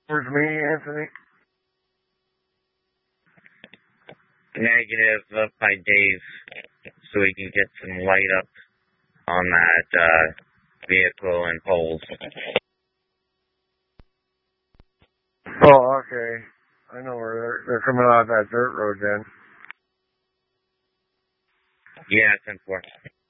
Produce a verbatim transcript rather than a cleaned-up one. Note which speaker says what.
Speaker 1: Where's me, Anthony?
Speaker 2: Negative up by Dave, so we can get some light up on that uh, vehicle and poles.
Speaker 1: Oh, okay. I know where they're, they're coming out of that dirt road then.
Speaker 2: Yeah, ten four.